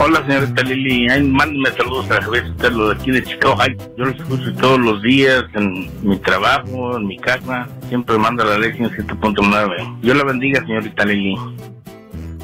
Hola, señorita Lili. Ay, mándeme saludos a Javier Sotelo de aquí de Chicago Heights. Yo los escucho todos los días en mi trabajo, en mi casa. Siempre manda la ley 107.9. Dios la bendiga, señorita Lili.